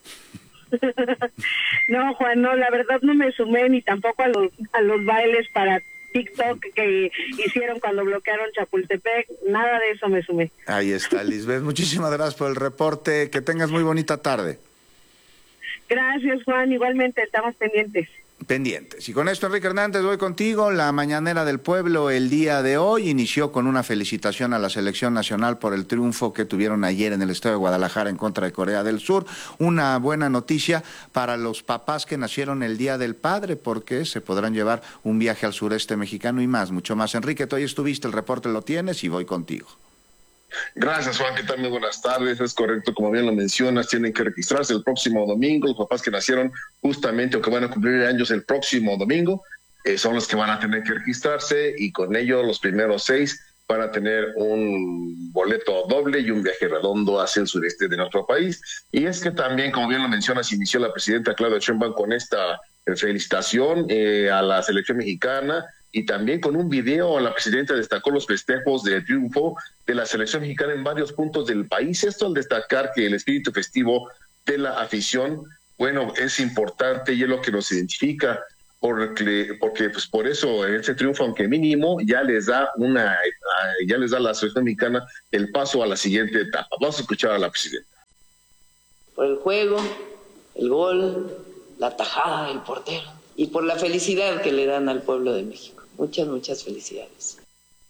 No, Juan, no, la verdad no me sumé ni tampoco a los, a los bailes para TikTok que hicieron cuando bloquearon Chapultepec, nada de eso me sumé. Ahí está, Lisbeth, muchísimas gracias por el reporte, que tengas muy bonita tarde. Gracias, Juan, igualmente estamos pendientes. Pendientes. Y con esto, Enrique Hernández, voy contigo. La Mañanera del Pueblo el día de hoy inició con una felicitación a la selección nacional por el triunfo que tuvieron ayer en el estado de Guadalajara en contra de Corea del Sur. Una buena noticia para los papás que nacieron el Día del Padre, porque se podrán llevar un viaje al sureste mexicano y más, mucho más. Enrique, tú ahí estuviste, el reporte lo tienes y voy contigo. Gracias, Juan, que también buenas tardes. Es correcto, como bien lo mencionas, tienen que registrarse el próximo domingo, los papás que nacieron justamente o que van a cumplir años el próximo domingo. eh, son los que van a tener que registrarse y con ello los primeros seis van a tener un boleto doble y un viaje redondo hacia el sureste de nuestro país. Y es que también, como bien lo mencionas, inició la presidenta Claudia Sheinbaum con esta felicitación eh, a la selección mexicana, y también con un video la presidenta destacó los festejos de triunfo de la selección mexicana en varios puntos del país. Esto al destacar que el espíritu festivo de la afición, bueno, es importante y es lo que nos identifica, porque, porque pues por eso este triunfo, aunque mínimo, ya les da una, ya les da a la selección mexicana el paso a la siguiente etapa. Vamos a escuchar a la presidenta. Por el juego, el gol, la tajada del portero y por la felicidad que le dan al pueblo de México. Muchas, muchas felicidades.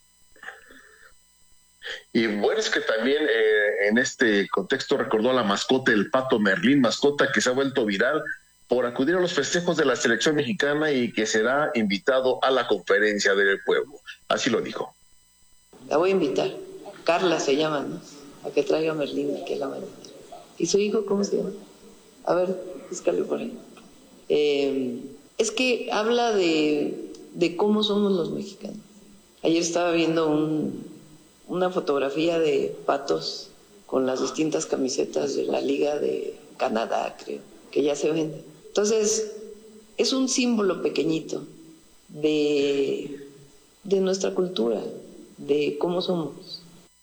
Y bueno, es que también eh, en este contexto recordó a la mascota, el Pato Merlín, mascota que se ha vuelto viral por acudir a los festejos de la selección mexicana y que será invitado a la conferencia del pueblo. Así lo dijo. La voy a invitar. Carla se llama, ¿no? A que traiga a Merlín aquí a la mañana. ¿Y su hijo cómo se llama? A ver, búscale por ahí. Eh, es que habla de, de cómo somos los mexicanos. Ayer estaba viendo un, una fotografía de patos con las distintas camisetas de la Liga de Canadá, creo, que ya se venden. Entonces, es un símbolo pequeñito de, de nuestra cultura, de cómo somos.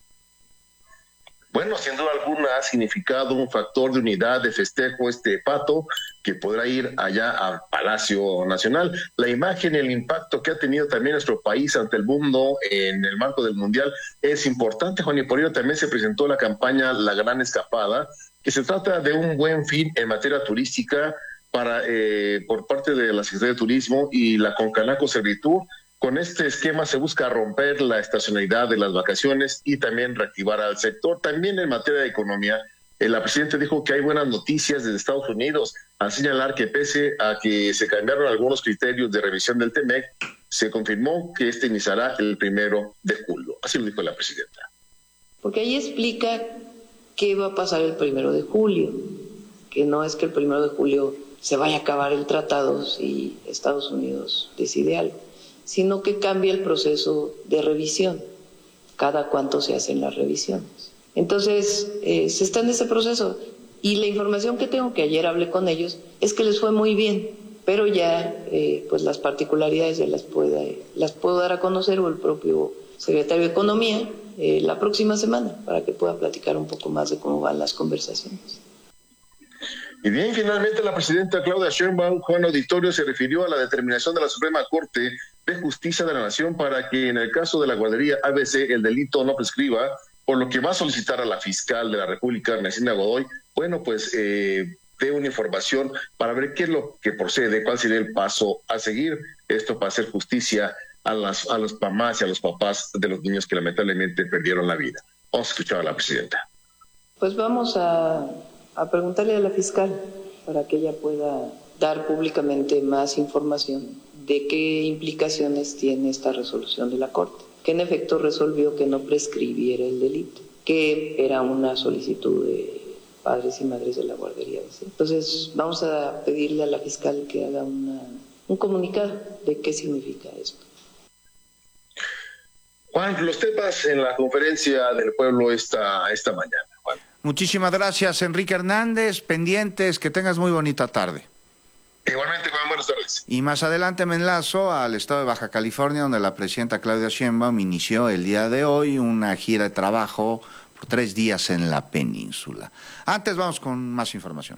Bueno, sin duda alguna ha significado un factor de unidad, de festejo este pato, que podrá ir allá al Palacio Nacional. La imagen y el impacto que ha tenido también nuestro país ante el mundo en el marco del Mundial es importante, Juan, y por ello también se presentó la campaña La Gran Escapada, que se trata de un buen fin en materia turística para eh, por parte de la Secretaría de Turismo y la Concanaco Servitur. Con este esquema se busca romper la estacionalidad de las vacaciones y también reactivar al sector. También en materia de economía, eh, la presidenta dijo que hay buenas noticias desde Estados Unidos, al señalar que pese a que se cambiaron algunos criterios de revisión del T M E C, se confirmó que este iniciará el primero de julio. Así lo dijo la presidenta. Porque ahí explica qué va a pasar el primero de julio, que no es que el primero de julio se vaya a acabar el tratado si Estados Unidos decide algo, sino que cambia el proceso de revisión, cada cuánto se hacen las revisiones. Entonces, eh, se está en ese proceso, y la información que tengo, que ayer hablé con ellos, es que les fue muy bien, pero ya eh, pues las particularidades se las, puede, las puedo dar a conocer, o el propio secretario de Economía, eh, la próxima semana, para que pueda platicar un poco más de cómo van las conversaciones. Y bien, finalmente la presidenta Claudia Sheinbaum, Juan Auditorio, se refirió a la determinación de la Suprema Corte de Justicia de la Nación para que en el caso de la guardería A B C el delito no prescriba, por lo que va a solicitar a la fiscal de la República, Ernestina Godoy, bueno, pues eh, dé una información para ver qué es lo que procede, cuál sería el paso a seguir, esto para hacer justicia a las a los mamás y a los papás de los niños que lamentablemente perdieron la vida. Vamos a escuchar a la presidenta. Pues vamos a... a preguntarle a la fiscal para que ella pueda dar públicamente más información de qué implicaciones tiene esta resolución de la Corte, que en efecto resolvió que no prescribiera el delito, que era una solicitud de padres y madres de la guardería. ¿Sí? Entonces vamos a pedirle a la fiscal que haga una, un comunicado de qué significa esto. Juan, los temas en la conferencia del pueblo esta, esta mañana, Juan. Muchísimas gracias, Enrique Hernández. Pendientes, que tengas muy bonita tarde. Igualmente, Juan, buenas tardes. Y más adelante me enlazo al estado de Baja California, donde la presidenta Claudia Sheinbaum inició el día de hoy una gira de trabajo por tres días en la península. Antes vamos con más información.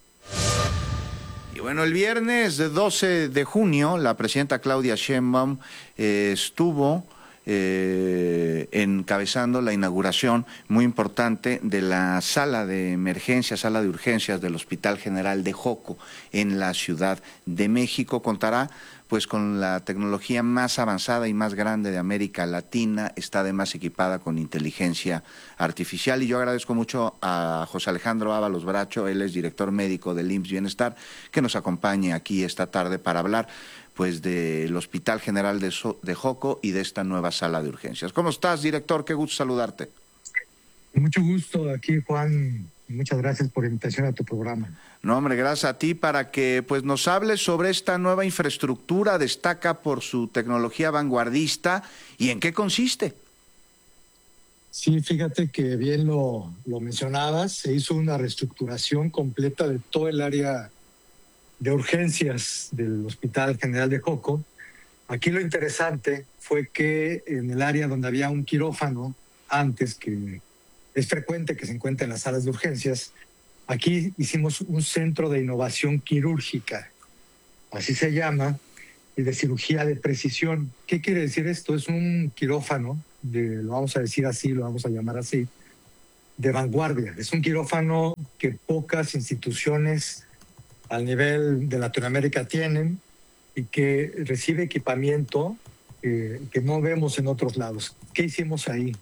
Y bueno, el viernes doce de junio, la presidenta Claudia Sheinbaum eh, estuvo... Eh, encabezando la inauguración muy importante de la sala de emergencias, sala de urgencias del Hospital General de Joco en la Ciudad de México. Contará pues con la tecnología más avanzada y más grande de América Latina, está además equipada con inteligencia artificial, y yo agradezco mucho a José Alejandro Ábalos Bracho, él es director médico del I M S S Bienestar, que nos acompañe aquí esta tarde para hablar pues del Hospital General de, so de Joco y de esta nueva sala de urgencias. ¿Cómo estás, director? Qué gusto saludarte. Mucho gusto aquí, Juan, Muchas gracias por la invitación a tu programa. No, hombre, gracias a ti para que pues nos hables sobre esta nueva infraestructura. Destaca por su tecnología vanguardista. ¿Y en qué consiste? Sí, fíjate que bien lo, lo mencionabas. Se hizo una reestructuración completa de todo el área de urgencias del Hospital General de Joco. Aquí lo interesante fue que en el área donde había un quirófano antes, que es frecuente que se encuentre en las salas de urgencias, aquí hicimos un centro de innovación quirúrgica, así se llama, y de cirugía de precisión. ¿Qué quiere decir esto? Es un quirófano, de, lo vamos a decir así, lo vamos a llamar así, de vanguardia. Es un quirófano que pocas instituciones al nivel de Latinoamérica tienen y que recibe equipamiento eh, que no vemos en otros lados. ¿Qué hicimos ahí?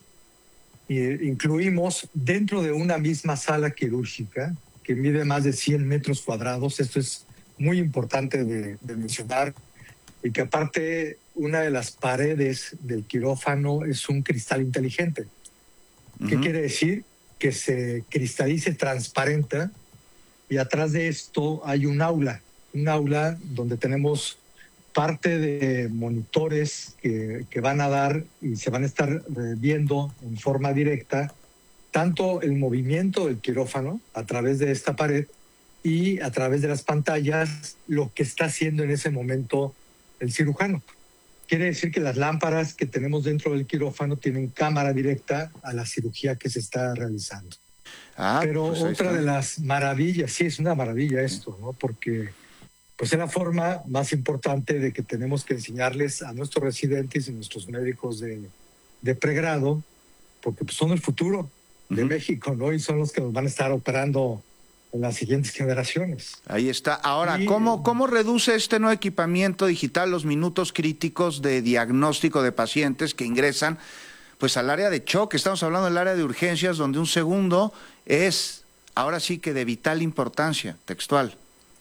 Eh, incluimos dentro de una misma sala quirúrgica que mide más de cien metros cuadrados. Esto es muy importante de, de mencionar, y que aparte una de las paredes del quirófano es un cristal inteligente. ¿Qué uh-huh. quiere decir? Que se cristalice transparente, y atrás de esto hay un aula, un aula donde tenemos parte de monitores que, que van a dar y se van a estar viendo en forma directa tanto el movimiento del quirófano a través de esta pared y a través de las pantallas lo que está haciendo en ese momento el cirujano. Quiere decir que las lámparas que tenemos dentro del quirófano tienen cámara directa a la cirugía que se está realizando. Ah, Pero pues otra de las maravillas, sí, es una maravilla esto, ¿no? Porque pues es la forma más importante de que tenemos que enseñarles a nuestros residentes y nuestros médicos de, de pregrado, porque pues son el futuro de uh-huh. México, ¿no? Y son los que nos van a estar operando en las siguientes generaciones. Ahí está. Ahora, y, ¿cómo, ¿cómo reduce este nuevo equipamiento digital los minutos críticos de diagnóstico de pacientes que ingresan pues al área de choque? Estamos hablando del área de urgencias, donde un segundo es ahora sí que de vital importancia, textual.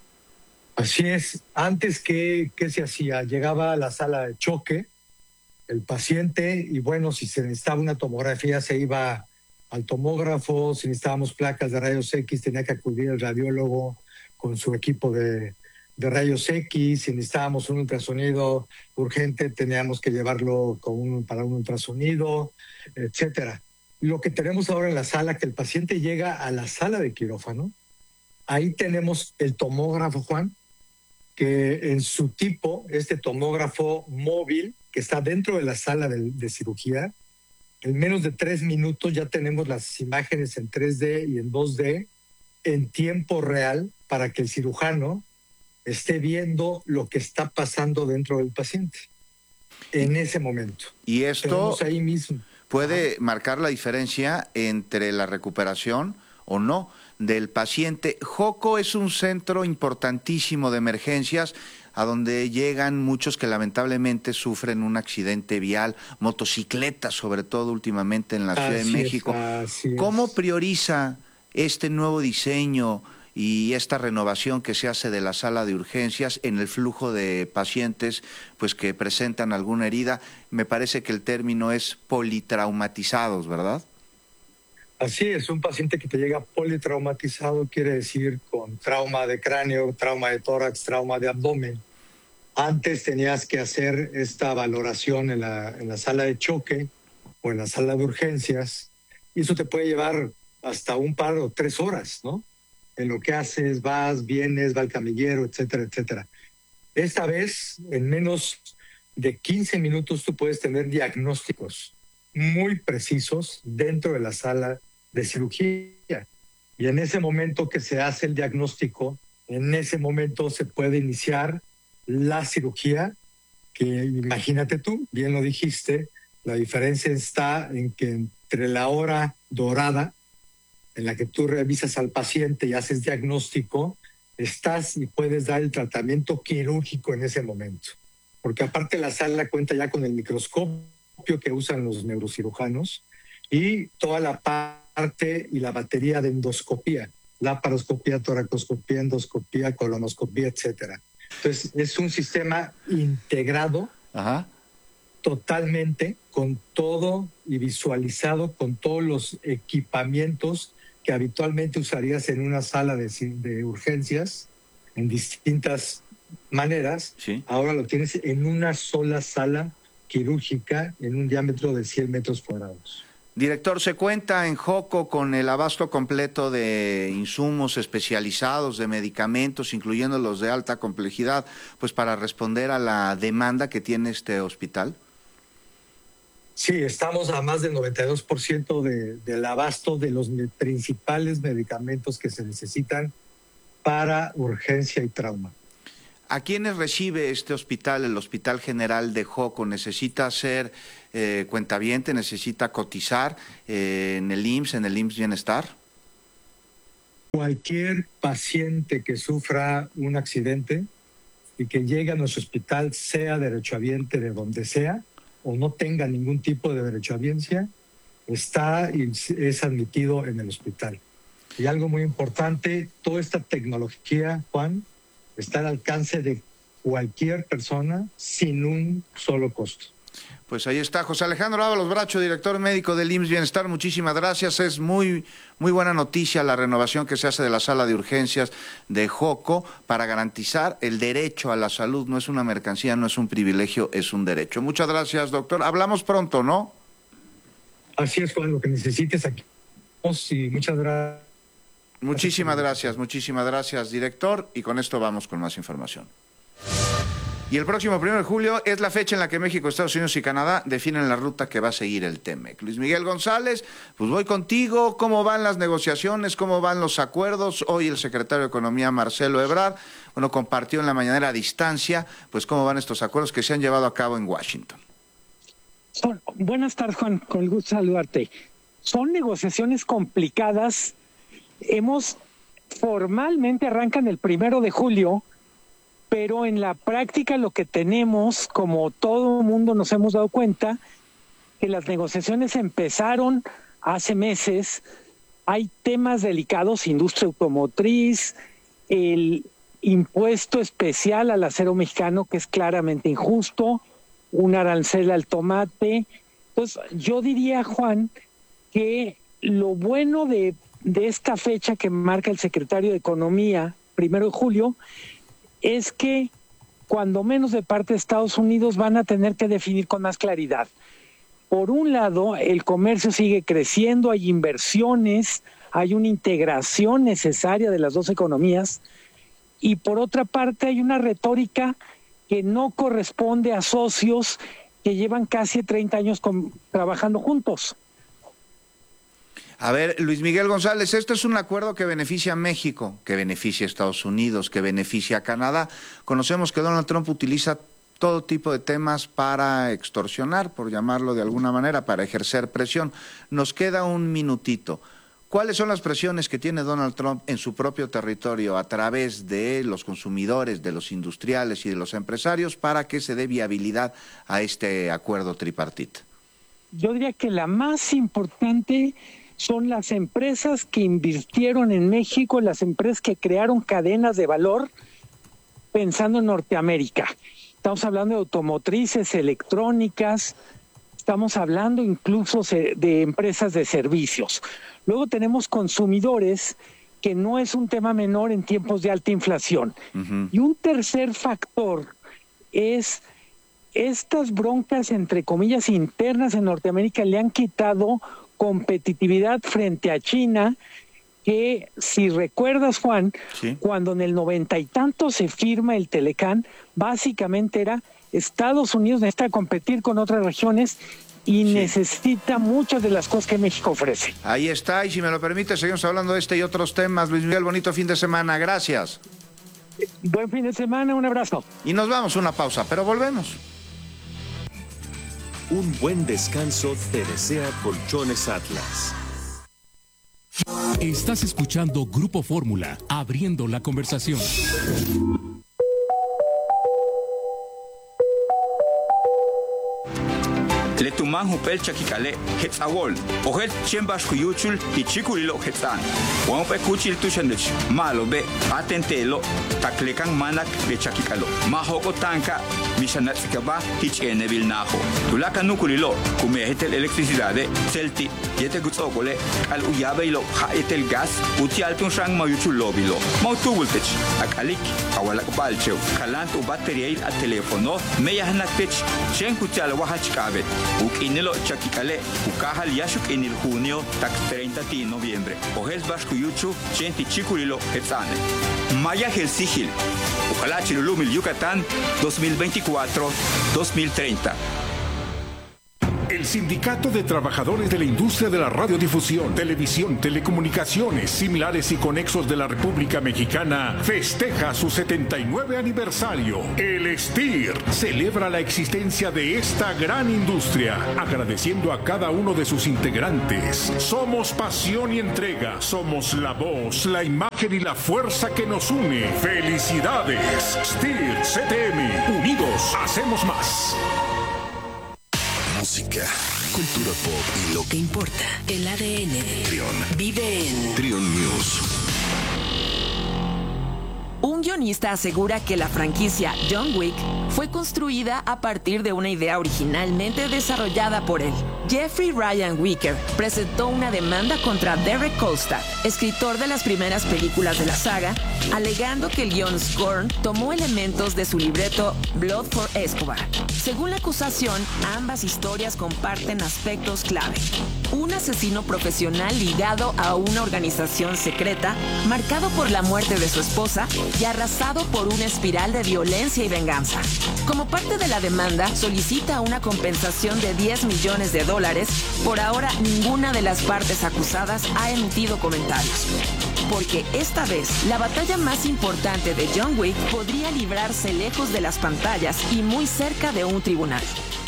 Así es. Antes, ¿qué, qué se hacía? Llegaba a la sala de choque el paciente y bueno, si se necesitaba una tomografía se iba al tomógrafo, si necesitábamos placas de rayos X tenía que acudir el radiólogo con su equipo de, de rayos X, si necesitábamos un ultrasonido urgente teníamos que llevarlo con un, para un ultrasonido, etcétera. Lo que tenemos ahora en la sala, que el paciente llega a la sala de quirófano, ahí tenemos el tomógrafo, Juan, que en su tipo, este tomógrafo móvil que está dentro de la sala de, de cirugía, en menos de tres minutos ya tenemos las imágenes en tres D y en dos D en tiempo real para que el cirujano esté viendo lo que está pasando dentro del paciente en ese momento. Y esto tenemos ahí mismo puede marcar la diferencia entre la recuperación o no del paciente. Joco es un centro importantísimo de emergencias a donde llegan muchos que lamentablemente sufren un accidente vial, motocicletas sobre todo últimamente en la Ciudad de México. ¿Cómo prioriza este nuevo diseño y esta renovación que se hace de la sala de urgencias en el flujo de pacientes pues que presentan alguna herida? Me parece que el término es politraumatizados, ¿verdad? Así es, un paciente que te llega politraumatizado quiere decir con trauma de cráneo, trauma de tórax, trauma de abdomen. Antes tenías que hacer esta valoración en la, en la sala de choque o en la sala de urgencias, y eso te puede llevar hasta un par o tres horas, ¿no? En lo que haces, vas, vienes, va al camillero, etcétera, etcétera. Esta vez, en menos de quince minutos, tú puedes tener diagnósticos muy precisos dentro de la sala de cirugía. Y en ese momento que se hace el diagnóstico, en ese momento se puede iniciar la cirugía, que imagínate tú, bien lo dijiste, la diferencia está en que entre la hora dorada en la que tú revisas al paciente y haces diagnóstico, estás y puedes dar el tratamiento quirúrgico en ese momento. Porque aparte la sala cuenta ya con el microscopio que usan los neurocirujanos y toda la parte y la batería de endoscopía, laparoscopía, toracoscopía, endoscopía, colonoscopía, etcétera. Entonces es un sistema integrado Ajá. totalmente con todo y visualizado con todos los equipamientos que habitualmente usarías en una sala de, de urgencias en distintas maneras, sí. Ahora lo tienes en una sola sala quirúrgica en un diámetro de cien metros cuadrados. Director, ¿se cuenta en Joco con el abasto completo de insumos especializados, de medicamentos, incluyendo los de alta complejidad, pues para responder a la demanda que tiene este hospital? Sí, estamos a más del noventa y dos por ciento de, del abasto de los principales medicamentos que se necesitan para urgencia y trauma. ¿A quiénes recibe este hospital, el Hospital General de Joco? ¿Necesita ser eh, cuentaviente, necesita cotizar eh, en el I M S S, en el I M S S Bienestar? Cualquier paciente que sufra un accidente y que llegue a nuestro hospital, sea derechohabiente de donde sea, o no tenga ningún tipo de derechohabiencia, está y es admitido en el hospital. Y algo muy importante, toda esta tecnología, Juan, está al alcance de cualquier persona sin un solo costo. Pues ahí está José Alejandro Ábalos Bracho, director médico del I M S S Bienestar. Muchísimas gracias. Es muy, muy buena noticia la renovación que se hace de la sala de urgencias de Joco para garantizar el derecho a la salud. No es una mercancía, no es un privilegio, es un derecho. Muchas gracias, doctor. Hablamos pronto, ¿no? Así es, Juan, lo que necesites aquí. Y muchas gracias. Muchísimas gracias, muchísimas gracias, director. Y con esto vamos con más información. Y el próximo primero de julio es la fecha en la que México, Estados Unidos y Canadá definen la ruta que va a seguir el TEMEC. Luis Miguel González, pues voy contigo. ¿Cómo van las negociaciones? ¿Cómo van los acuerdos? Hoy el secretario de Economía, Marcelo Ebrard, bueno, compartió en la mañanera a distancia, pues cómo van estos acuerdos que se han llevado a cabo en Washington. Son, buenas tardes, Juan, con el gusto de saludarte. Son negociaciones complicadas. Hemos, formalmente arrancan el primero de julio, pero en la práctica lo que tenemos, como todo el mundo nos hemos dado cuenta, que las negociaciones empezaron hace meses. Hay temas delicados, industria automotriz, el impuesto especial al acero mexicano, que es claramente injusto, un arancel al tomate. Entonces, yo diría, Juan, que lo bueno de, de esta fecha que marca el secretario de Economía, primero de julio, es que cuando menos de parte de Estados Unidos van a tener que definir con más claridad. Por un lado, el comercio sigue creciendo, hay inversiones, hay una integración necesaria de las dos economías, y por otra parte hay una retórica que no corresponde a socios que llevan casi treinta años con, trabajando juntos. A ver, Luis Miguel González, este es un acuerdo que beneficia a México, que beneficia a Estados Unidos, que beneficia a Canadá. Conocemos que Donald Trump utiliza todo tipo de temas para extorsionar, por llamarlo de alguna manera, para ejercer presión. Nos queda un minutito. ¿Cuáles son las presiones que tiene Donald Trump en su propio territorio a través de los consumidores, de los industriales y de los empresarios para que se dé viabilidad a este acuerdo tripartito? Yo diría que la más importante son las empresas que invirtieron en México, las empresas que crearon cadenas de valor pensando en Norteamérica. Estamos hablando de automotrices, electrónicas, estamos hablando incluso de empresas de servicios. Luego tenemos consumidores, que no es un tema menor en tiempos de alta inflación. Uh-huh. Y un tercer factor es estas broncas, entre comillas, internas en Norteamérica le han quitado competitividad frente a China, que si recuerdas, Juan, sí, cuando en el noventa y tanto se firma el Telecán, básicamente era Estados Unidos necesita competir con otras regiones y sí, necesita muchas de las cosas que México ofrece. Ahí está, y si me lo permite, seguimos hablando de este y otros temas. Luis Miguel, bonito fin de semana, gracias. Buen fin de semana, un abrazo. Y nos vamos a una pausa, pero volvemos. Un buen descanso te desea Colchones Atlas. Estás escuchando Grupo Fórmula, abriendo la conversación. letuman hupel chakikale hetzawol ohet chembash kuyuchul hichikulilo hetzan wan pe kuchil tushandich malo be atentelo taklekan manak de chakikalo mahoko tanka mishanatsikaba hichene vilnaho tulaka nukulilo kumehetel electricidade celti yete gutsokole al uyabeilo haetel gas utialtun shang mayuchul lobilo mautubultech akalik awalak balcheu kalant u bateriail a telefono meyahnatech chen kuchal wahachkabe ukinilo chakikale ukahal yashuk enil junio tak treinta de noviembre ohes bashkuyuchu chen tichikulilo hetzane maya helsigil ukala chilulumil Yucatán dos mil veinticuatro a dos mil treinta. El Sindicato de Trabajadores de la Industria de la Radiodifusión, Televisión, Telecomunicaciones, Similares y Conexos de la República Mexicana festeja su setenta y nueve aniversario. El S T I R celebra la existencia de esta gran industria, agradeciendo a cada uno de sus integrantes. Somos pasión y entrega, somos la voz, la imagen y la fuerza que nos une. ¡Felicidades! S T I R C T M, unidos hacemos más. Música, cultura pop y lo que importa. El A D N. Trión. Vive en Trión News. Un guionista asegura que la franquicia John Wick fue construida a partir de una idea originalmente desarrollada por él. Jeffrey Ryan Wicker presentó una demanda contra Derek Kolstad, escritor de las primeras películas de la saga, alegando que el guion Scorn tomó elementos de su libreto Blood for Escobar. Según la acusación, ambas historias comparten aspectos clave. Un asesino profesional ligado a una organización secreta, marcado por la muerte de su esposa y arrasado por una espiral de violencia y venganza. Como parte de la demanda, solicita una compensación de diez millones de dólares. Por ahora, ninguna de las partes acusadas ha emitido comentarios. Porque esta vez, la batalla más importante de John Wick podría librarse lejos de las pantallas y muy cerca de un tribunal.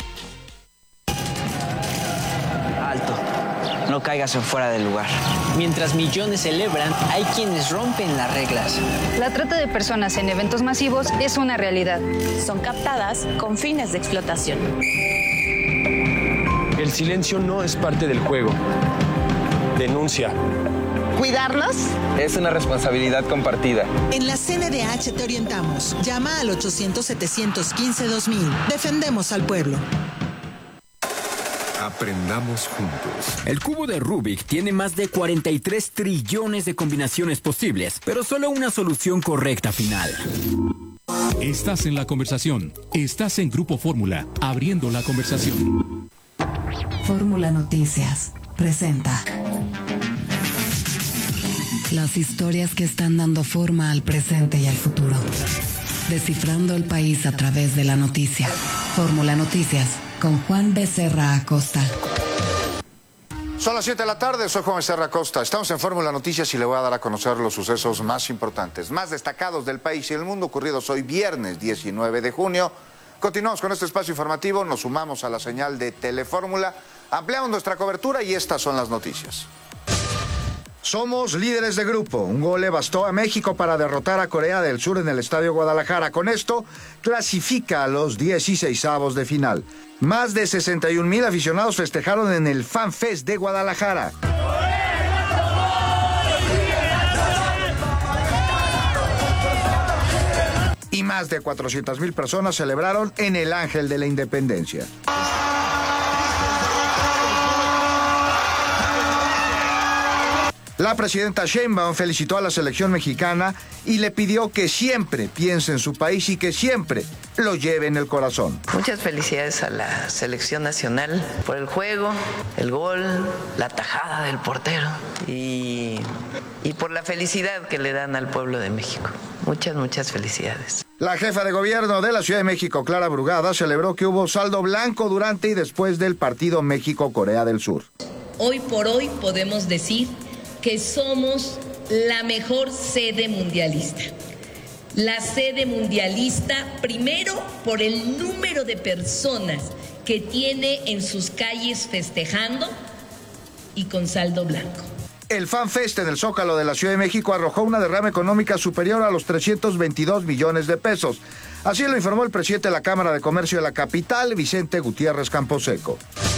Alto. No caigas en fuera del lugar. Mientras millones celebran, hay quienes rompen las reglas. La trata de personas en eventos masivos es una realidad. Son captadas con fines de explotación. El silencio no es parte del juego. Denuncia. ¿Cuidarlos? Es una responsabilidad compartida. En la C N D H te orientamos. Llama al ochocientos, setecientos quince, dos mil. Defendemos al pueblo. Aprendamos juntos. El cubo de Rubik tiene más de cuarenta y tres trillones de combinaciones posibles, pero solo una solución correcta final. Estás en la conversación. Estás en Grupo Fórmula, abriendo la conversación. Fórmula Noticias presenta las historias que están dando forma al presente y al futuro. Descifrando el país a través de la noticia. Fórmula Noticias con Juan Becerra Acosta. Son las siete de la tarde, soy Juan Becerra Acosta. Estamos en Fórmula Noticias y le voy a dar a conocer los sucesos más importantes, más destacados del país y del mundo ocurridos hoy viernes diecinueve de junio. Continuamos con este espacio informativo, nos sumamos a la señal de Telefórmula, ampliamos nuestra cobertura y estas son las noticias. Somos líderes de grupo. Un gol le bastó a México para derrotar a Corea del Sur en el Estadio Guadalajara. Con esto, clasifica a los dieciseisavos de final. Más de sesenta y un mil aficionados festejaron en el Fan Fest de Guadalajara. Y más de cuatrocientas mil personas celebraron en el Ángel de la Independencia. La presidenta Sheinbaum felicitó a la selección mexicana y le pidió que siempre piense en su país y que siempre lo lleve en el corazón. Muchas felicidades a la selección nacional por el juego, el gol, la tajada del portero y, y por la felicidad que le dan al pueblo de México. Muchas, muchas felicidades. La jefa de gobierno de la Ciudad de México, Clara Brugada, celebró que hubo saldo blanco durante y después del partido México-Corea del Sur. Hoy por hoy podemos decir que somos la mejor sede mundialista. La sede mundialista, primero, por el número de personas que tiene en sus calles festejando y con saldo blanco. El Fan Fest en el Zócalo de la Ciudad de México arrojó una derrama económica superior a los trescientos veintidós millones de pesos. Así lo informó el presidente de la Cámara de Comercio de la capital, Vicente Gutiérrez Camposeco.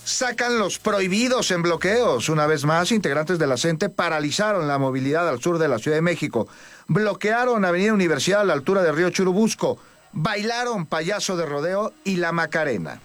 Sacan los prohibidos en bloqueos. Una vez más, integrantes de la CENTE paralizaron la movilidad al sur de la Ciudad de México. Bloquearon Avenida Universidad a la altura de Río Churubusco. Bailaron Payaso de Rodeo y La Macarena.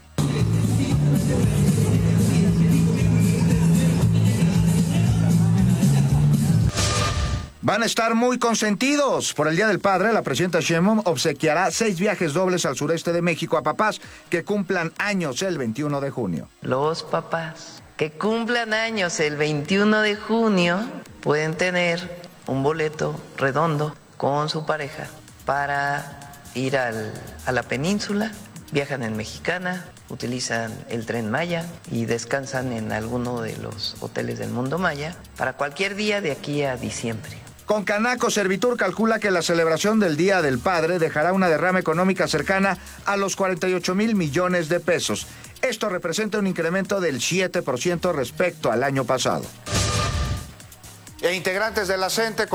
Van a estar muy consentidos. Por el Día del Padre, la presidenta Sheinbaum obsequiará seis viajes dobles al sureste de México a papás que cumplan años el veintiuno de junio. Los papás que cumplan años el veintiuno de junio pueden tener un boleto redondo con su pareja para ir al, a la península. Viajan en Mexicana, utilizan el Tren Maya y descansan en alguno de los hoteles del Mundo Maya para cualquier día de aquí a diciembre. Con Canaco, Servitur calcula que la celebración del Día del Padre dejará una derrama económica cercana a los cuarenta y ocho mil millones de pesos. Esto representa un incremento del siete por ciento respecto al año pasado. E integrantes de la CENTE